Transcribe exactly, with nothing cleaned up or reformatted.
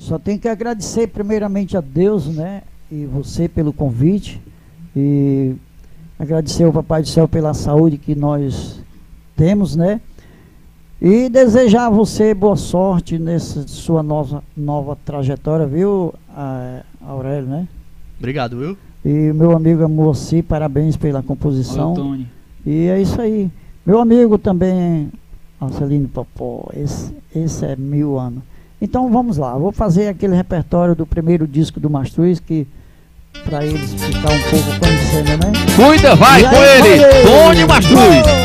Só tenho que agradecer primeiramente a Deus, né? E você pelo convite. E agradecer ao Papai do Céu pela saúde que nós temos, né? E desejar a você boa sorte nessa sua nova, nova trajetória, viu, Aurélio, né? Obrigado, viu? E meu amigo Moacir, parabéns pela composição. Olha o Tony. E é isso aí. Meu amigo também, Marcelino Popó, esse, esse é mil anos. Então vamos lá, vou fazer aquele repertório do primeiro disco do Mastruz, que para eles ficar um pouco conhecendo, né? Cuida, vai E com aí, ele, vai ele. Tony Mastruz.